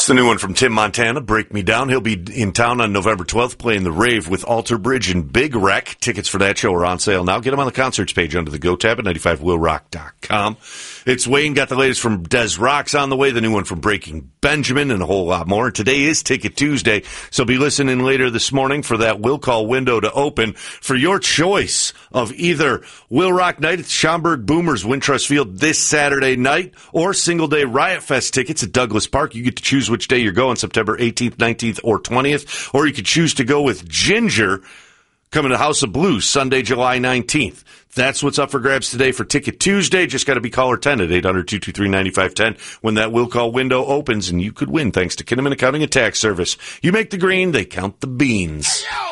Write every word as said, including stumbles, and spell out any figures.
It's the new one from Tim Montana, Break Me Down. He'll be in town on November twelfth playing The Rave with Alter Bridge and Big Wreck. Tickets for that show are on sale now. Get them on the concerts page under the Go tab at ninety-five will rock dot com. It's Wayne, got the latest from Des Rock's on the way, the new one from Breaking Benjamin, and a whole lot more. Today is Ticket Tuesday, so be listening later this morning for that will call window to open for your choice of either Will Rock Night at the Schaumburg Boomers Wintrust Field this Saturday night or Single Day Riot Fest tickets at Douglas Park. You get to choose which day you're going, September eighteenth, nineteenth, or twentieth, or you could choose to go with Ginger coming to House of Blues Sunday, July nineteenth. That's what's up for grabs today for Ticket Tuesday. Just got to be caller ten at eight hundred, two two three, nine five one zero when that will call window opens, and you could win thanks to Kinnaman Accounting and Tax Service. You make the green, they count the beans.